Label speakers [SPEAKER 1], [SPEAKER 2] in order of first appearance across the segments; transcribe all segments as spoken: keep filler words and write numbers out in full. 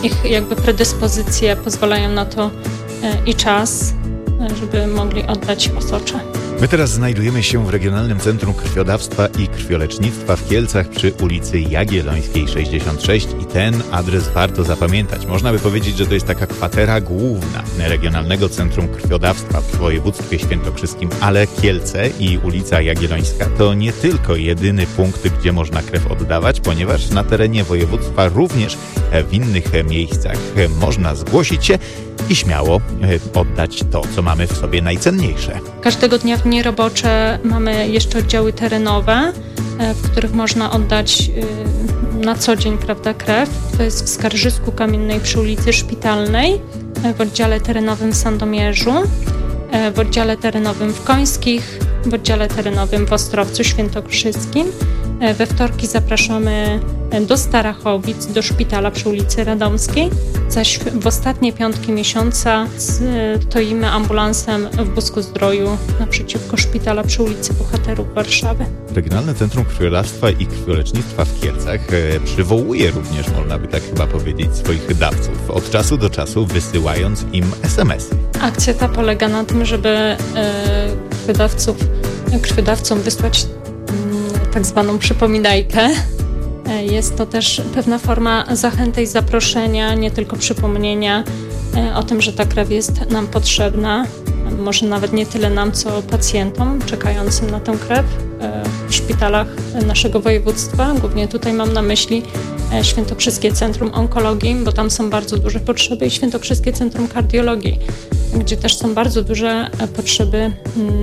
[SPEAKER 1] ich jakby predyspozycje pozwalają na to i czas, żeby mogli oddać osocze.
[SPEAKER 2] My teraz znajdujemy się w Regionalnym Centrum Krwiodawstwa i Krwiolecznictwa w Kielcach przy ulicy Jagiellońskiej sześćdziesiąt sześć i ten adres warto zapamiętać. Można by powiedzieć, że to jest taka kwatera główna Regionalnego Centrum Krwiodawstwa w województwie świętokrzyskim, ale Kielce i ulica Jagiellońska to nie tylko jedyny punkt, gdzie można krew oddawać, ponieważ na terenie województwa również w innych miejscach można zgłosić się i śmiało oddać to, co mamy w sobie najcenniejsze.
[SPEAKER 1] Każdego dnia w dni robocze mamy jeszcze oddziały terenowe, w których można oddać na co dzień, prawda, krew. To jest w Skarżysku Kamiennej przy ulicy Szpitalnej, w oddziale terenowym w Sandomierzu, w oddziale terenowym w Końskich, w oddziale terenowym w Ostrowcu Świętokrzyskim. We wtorki zapraszamy do Starachowic, do szpitala przy ulicy Radomskiej, zaś w ostatnie piątki miesiąca stoimy ambulansem w Busku-Zdroju naprzeciwko szpitala przy ulicy Bohaterów Warszawy.
[SPEAKER 2] Regionalne Centrum Krwiodawstwa i Krwiolecznictwa w Kielcach przywołuje również, można by tak chyba powiedzieć, swoich dawców, od czasu do czasu wysyłając im es em esy.
[SPEAKER 1] Akcja ta polega na tym, żeby krwiodawców, krwiodawcom wysłać tak zwaną przypominajkę. Jest to też pewna forma zachęty i zaproszenia, nie tylko przypomnienia o tym, że ta krew jest nam potrzebna. Może nawet nie tyle nam, co pacjentom czekającym na tę krew w szpitalach naszego województwa. Głównie tutaj mam na myśli Świętokrzyskie Centrum Onkologii, bo tam są bardzo duże potrzeby, i Świętokrzyskie Centrum Kardiologii, gdzie też są bardzo duże potrzeby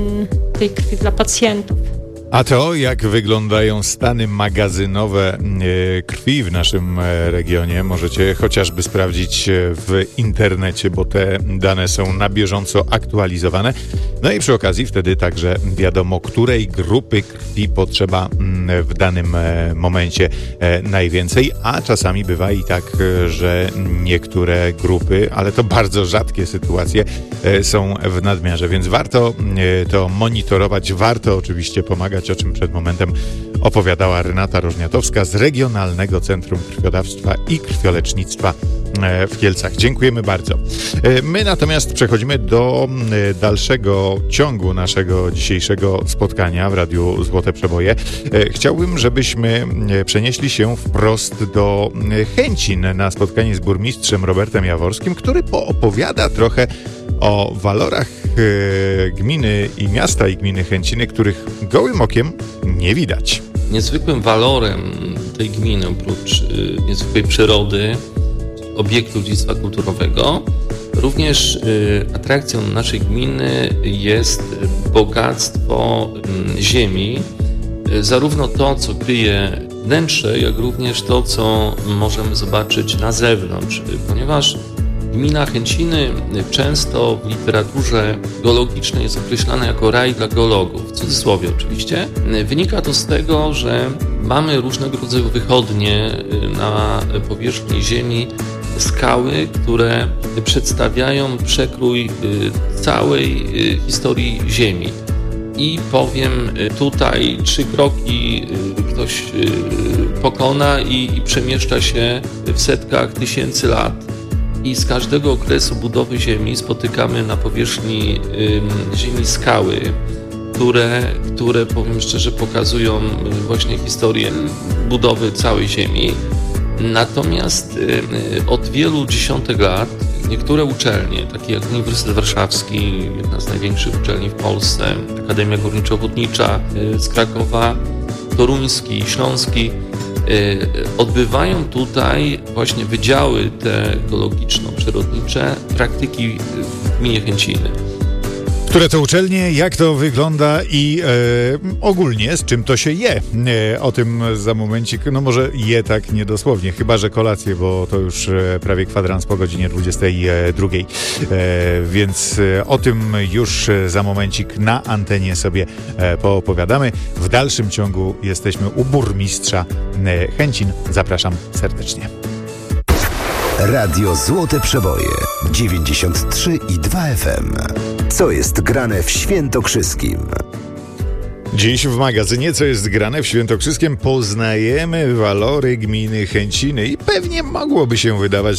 [SPEAKER 1] tej krwi dla pacjentów.
[SPEAKER 2] A to, jak wyglądają stany magazynowe krwi w naszym regionie, możecie chociażby sprawdzić w internecie, bo te dane są na bieżąco aktualizowane. No i przy okazji wtedy także wiadomo, której grupy krwi potrzeba w danym momencie najwięcej, a czasami bywa i tak, że niektóre grupy, ale to bardzo rzadkie sytuacje, są w nadmiarze, więc warto to monitorować, warto oczywiście pomagać, o czym przed momentem opowiadała Renata Rożniatowska z Regionalnego Centrum Krwiodawstwa i Krwiolecznictwa w Kielcach. Dziękujemy bardzo. My natomiast przechodzimy do dalszego ciągu naszego dzisiejszego spotkania w Radiu Złote Przeboje. Chciałbym, żebyśmy przenieśli się wprost do Chęcin na spotkanie z burmistrzem Robertem Jaworskim, który poopowiada trochę o walorach gminy i miasta i gminy Chęciny, których gołym okiem nie widać.
[SPEAKER 3] Niezwykłym walorem tej gminy, oprócz niezwykłej przyrody, obiektów dziedzictwa kulturowego, również atrakcją naszej gminy jest bogactwo ziemi, zarówno to, co kryje wnętrze, jak również to, co możemy zobaczyć na zewnątrz, ponieważ gmina Chęciny często w literaturze geologicznej jest określana jako raj dla geologów, w cudzysłowie oczywiście. Wynika to z tego, że mamy różnego rodzaju wychodnie na powierzchni ziemi, skały, które przedstawiają przekrój całej historii ziemi. I powiem, tutaj trzy kroki ktoś pokona i, i przemieszcza się w setkach tysięcy lat. I z każdego okresu budowy ziemi spotykamy na powierzchni y, ziemi skały, które, które, powiem szczerze, pokazują właśnie historię budowy całej ziemi. Natomiast y, od wielu dziesiątek lat niektóre uczelnie, takie jak Uniwersytet Warszawski, jedna z największych uczelni w Polsce, Akademia Górniczo-Hutnicza y, z Krakowa, Toruński, Śląski, odbywają tutaj właśnie wydziały te geologiczno-przyrodnicze praktyki w gminie Chęciny.
[SPEAKER 2] Które to uczelnie, jak to wygląda i e, ogólnie z czym to się je. E, o tym za momencik, no może je tak niedosłownie, chyba że kolację, bo to już e, prawie kwadrans po godzinie dwudziestej drugiej. E, więc e, o tym już za momencik na antenie sobie e, poopowiadamy. W dalszym ciągu jesteśmy u burmistrza e, Chęcin. Zapraszam serdecznie.
[SPEAKER 4] Radio Złote Przeboje dziewięćdziesiąt trzy i dwa F M. Co jest grane w Świętokrzyskim?
[SPEAKER 2] Dziś w magazynie Co jest grane w Świętokrzyskiem poznajemy walory gminy Chęciny i pewnie mogłoby się wydawać